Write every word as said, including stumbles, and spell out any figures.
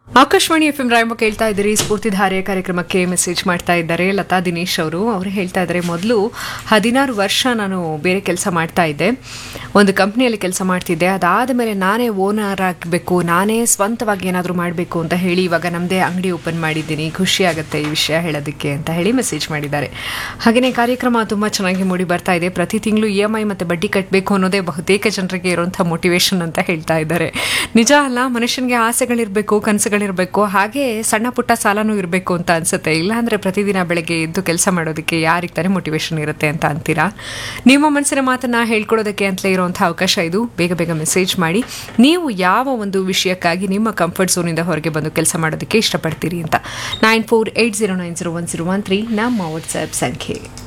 Akashvani F M Rayamma ಕೇಳ್ತಾ ಇದ್ದೀರಿ. ಸ್ಫೂರ್ತಿಧಾರೆ ಕಾರ್ಯಕ್ರಮಕ್ಕೆ ಮೆಸೇಜ್ ಮಾಡ್ತಾ ಇದ್ದಾರೆ ಲತಾ ದಿನೇಶ್ ಅವರು. ಅವರು ಹೇಳ್ತಾ ಇದ್ದಾರೆ, ಮೊದಲು ಹದಿನಾರು ವರ್ಷ ನಾನು ಬೇರೆ ಕೆಲಸ ಮಾಡ್ತಾ ಇದ್ದೆ, ಒಂದು ಕಂಪ್ನಿಯಲ್ಲಿ ಕೆಲಸ ಮಾಡ್ತಿದ್ದೆ. ಅದಾದ ಮೇಲೆ ನಾನೇ ಓನರ್ ಆಗಬೇಕು, ನಾನೇ ಸ್ವಂತವಾಗಿ ಏನಾದರೂ ಮಾಡಬೇಕು ಅಂತ ಹೇಳಿ ಇವಾಗ ನಮ್ಮದೇ ಅಂಗಡಿ ಓಪನ್ ಮಾಡಿದ್ದೀನಿ. ಖುಷಿ ಆಗುತ್ತೆ ಈ ವಿಷಯ ಹೇಳೋದಕ್ಕೆ ಅಂತ ಹೇಳಿ ಮೆಸೇಜ್ ಮಾಡಿದ್ದಾರೆ. ಹಾಗೆಯೇ ಕಾರ್ಯಕ್ರಮ ತುಂಬ ಚೆನ್ನಾಗಿ ಮೂಡಿ ಬರ್ತಾ ಇದೆ. ಪ್ರತಿ ತಿಂಗಳು ಇ ಎಮ್ ಐ ಮತ್ತು ಬಡ್ಡಿ ಕಟ್ಟಬೇಕು ಅನ್ನೋದೇ ಬಹುತೇಕ ಜನರಿಗೆ ಇರುವಂಥ ಮೋಟಿವೇಶನ್ ಅಂತ ಹೇಳ್ತಾ ಇದ್ದಾರೆ. ನಿಜ ಅಲ್ಲ, ಮನುಷ್ಯನಿಗೆ ಆಸೆಗಳಿರಬೇಕು, ಕನಸುಗಳಿರಬೇಕು, ಹಾಗೆ ಸಣ್ಣ ಪುಟ್ಟ ಸಾಲನೂ ಇರಬೇಕು ಅಂತ ಅನ್ಸುತ್ತೆ. ಇಲ್ಲಾಂದರೆ ಪ್ರತಿದಿನ ಬೆಳಗ್ಗೆ ಎದ್ದು ಕೆಲಸ ಮಾಡೋದಕ್ಕೆ ಯಾರಿಗೆ ತಾನೇ ಮೋಟಿವೇಶನ್ ಇರುತ್ತೆ ಅಂತ ಅಂತೀರಾ? ನಿಮ್ಮ ಮನಸ್ಸಿನ ಮಾತನ್ನು ಹೇಳ್ಕೊಡೋದಕ್ಕೆ ಅಂತಲೇ ಇರುವಂಥ ಅವಕಾಶ ಇದು. ಬೇಗ ಬೇಗ ಮೆಸೇಜ್ ಮಾಡಿ, ನೀವು ಯಾವ ಒಂದು ವಿಷಯಕ್ಕಾಗಿ ನಿಮ್ಮ ಕಂಫರ್ಟ್ ಝೋನಿಂದ ಹೊರಗೆ ಬಂದು ಕೆಲಸ ಮಾಡೋದಕ್ಕೆ ಇಷ್ಟಪಡ್ತೀರಿ ಅಂತ. Nine four eight zero nine zero one zero one three ನಮ್ಮ ವಾಟ್ಸ್ಆ್ಯಪ್ ಸಂಖ್ಯೆ.